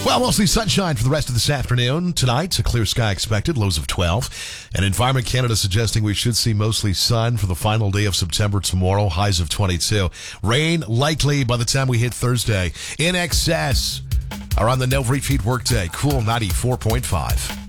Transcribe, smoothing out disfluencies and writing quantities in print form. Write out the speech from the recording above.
Well, mostly sunshine for the rest of this afternoon. Tonight, a clear sky expected, lows of 12. And Environment Canada suggesting we should see mostly sun for the final day of September tomorrow, highs of 22. Rain likely by the time we hit Thursday. In excess are on the no repeat workday, cool 94.5.